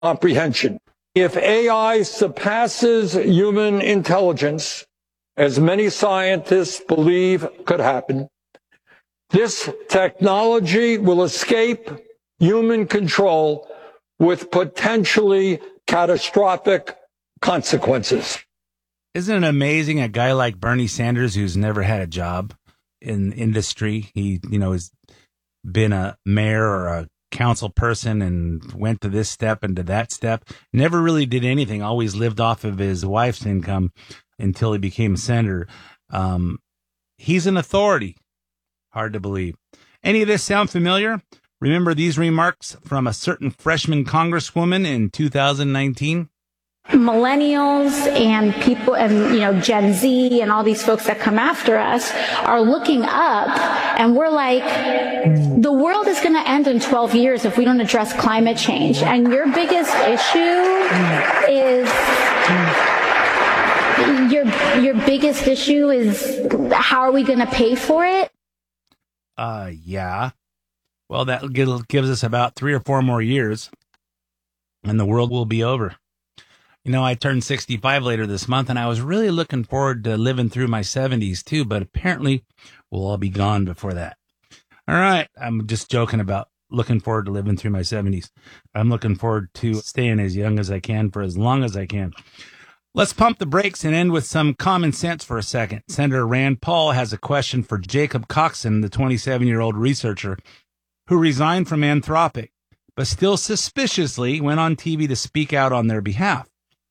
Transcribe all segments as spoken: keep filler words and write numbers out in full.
comprehension. If A I surpasses human intelligence, as many scientists believe could happen, this technology will escape human control with potentially catastrophic consequences. Isn't it amazing a guy like Bernie Sanders, who's never had a job in industry, he, you know, has been a mayor or a council person and went to this step and to that step, never really did anything, always lived off of his wife's income until he became a senator. Um, he's an authority. Hard to believe. Any of this sound familiar? Remember these remarks from a certain freshman congresswoman in two thousand nineteen? Millennials and people and, you know, Gen Z and all these folks that come after us are looking up and we're like, the world is going to end in twelve years if we don't address climate change. And your biggest issue is, your, your biggest issue is how are we going to pay for it? Uh, yeah. Well, that gives us about three or four more years and the world will be over. You know, I turned sixty-five later this month, and I was really looking forward to living through my seventies, too, but apparently we'll all be gone before that. All right, I'm just joking about looking forward to living through my seventies. I'm looking forward to staying as young as I can for as long as I can. Let's pump the brakes and end with some common sense for a second. Senator Rand Paul has a question for Jacob Coxon, the twenty-seven-year-old researcher who resigned from Anthropic, but still suspiciously went on T V to speak out on their behalf.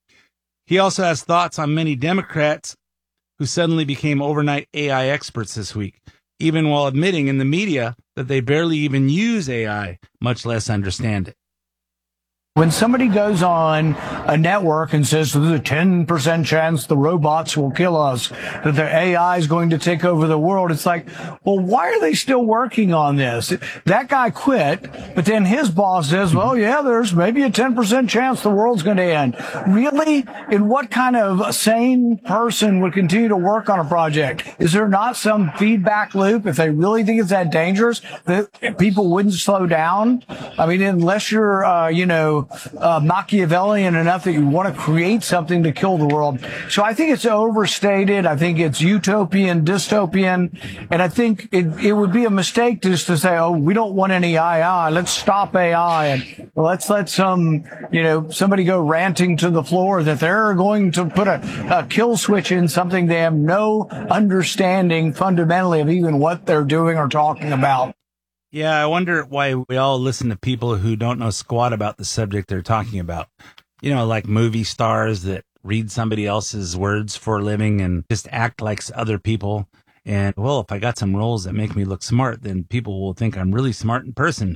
He also has thoughts on many Democrats who suddenly became overnight A I experts this week, even while admitting in the media that they barely even use A I, much less understand it. When somebody goes on a network and says there's a ten percent chance the robots will kill us, that the A I is going to take over the world, it's like, well, why are they still working on this? That guy quit, but then his boss says, well, yeah, there's maybe a ten percent chance the world's going to end. Really? In what kind of sane person would continue to work on a project? Is there not some feedback loop if they really think it's that dangerous that people wouldn't slow down? I mean, unless you're, uh, you know, Uh, Machiavellian enough that you want to create something to kill the world. So I think it's overstated. I think it's utopian, dystopian. And I think it, it would be a mistake just to say, oh, we don't want any A I. Let's stop A I. And let's let some, you know, somebody go ranting to the floor that they're going to put a, a kill switch in something they have no understanding fundamentally of even what they're doing or talking about. Yeah, I wonder why we all listen to people who don't know squat about the subject they're talking about. You know, like movie stars that read somebody else's words for a living and just act like other people. And, well, if I got some roles that make me look smart, then people will think I'm really smart in person.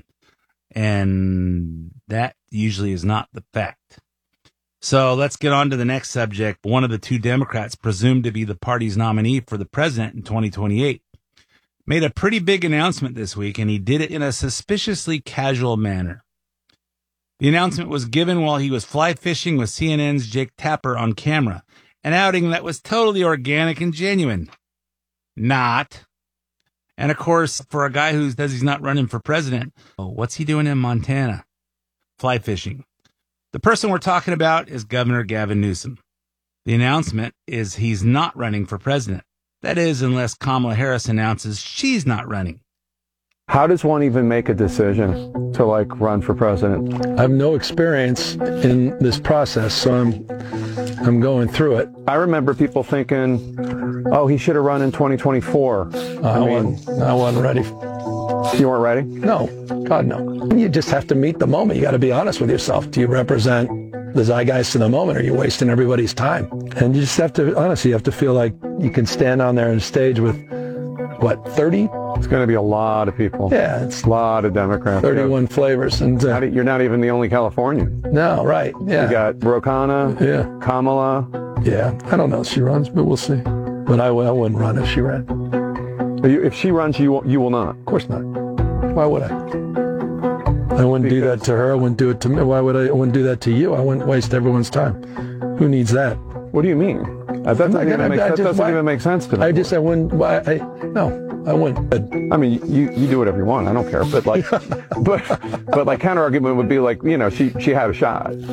And that usually is not the fact. So let's get on to the next subject. One of the two Democrats presumed to be the party's nominee for the president in twenty twenty-eight. Made a pretty big announcement this week, and he did it in a suspiciously casual manner. The announcement was given while he was fly fishing with C N N's Jake Tapper on camera, an outing that was totally organic and genuine. Not. And of course, for a guy who says he's not running for president, oh, what's he doing in Montana? Fly fishing. The person we're talking about is Governor Gavin Newsom. The announcement is he's not running for president. That is, unless Kamala Harris announces she's not running. How does one even make a decision to, like, run for president? I have no experience in this process, so I'm I'm going through it. I remember people thinking, oh, he should have run in twenty twenty-four. Uh, I, I, mean, wasn't, I wasn't ready. You weren't ready? No. God, no. You just have to meet the moment. You got to be honest with yourself. Do you represent the zeitgeist of the moment, or are you wasting everybody's time? And you just have to, honestly, you have to feel like you can stand on there on stage with, what, thirty? It's going to be a lot of people. Yeah. It's a lot of Democrats. thirty-one yeah. flavors. And uh, not, you're not even the only Californian. No, right. Yeah. You got Ro Khanna, yeah. Kamala. Yeah. I don't know if she runs, but we'll see. But I, I wouldn't run if she ran. If she runs, you, you will not? Of course not. Why would I? I wouldn't because do that to her. I wouldn't do it to me. Why would I? I wouldn't do that to you. I wouldn't waste everyone's time. Who needs that? What do you mean? That doesn't, even, make, that doesn't why, even make sense to me. I just, I wouldn't, why, I, no. I wouldn't. I mean, you, you do whatever you want. I don't care. But like, but but like counter argument would be like, you know, she she had a shot.